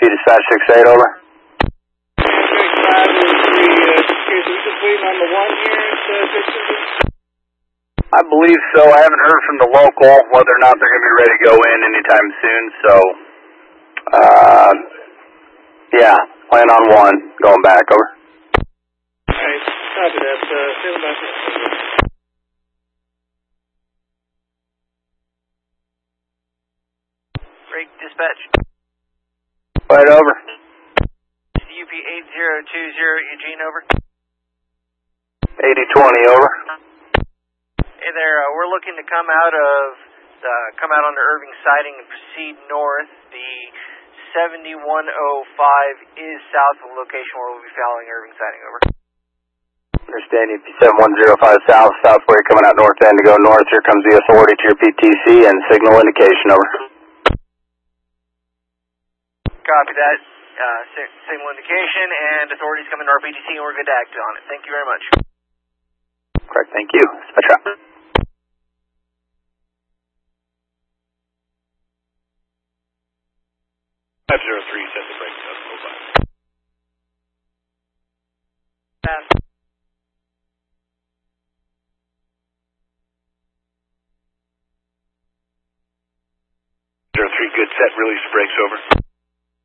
dispatch 6-8, over. Break 503, we just waiting on the one here at Dixon? I believe so. I haven't heard from the local whether or not they're going to be ready to go in anytime soon, so, yeah, plan on one, going back, over. Alright, copy that, stand by for Break dispatch. Right, over. UP 8020 Eugene, over. 8020, over. Hey there, we're looking to come out onto Irving Siding and proceed north. The 7105 is south of the location where we'll be following Irving Siding, over. Understanding 7105 southway coming out north end to go north. Here comes the authority to your PTC and signal indication, over. Copy that. Signal indication and authorities coming to our PTC and we're good to act on it. Thank you very much. Correct, thank you. Dispatch out. 503, set the brake up, go by. Pass. 03, good, set, release brakes, over.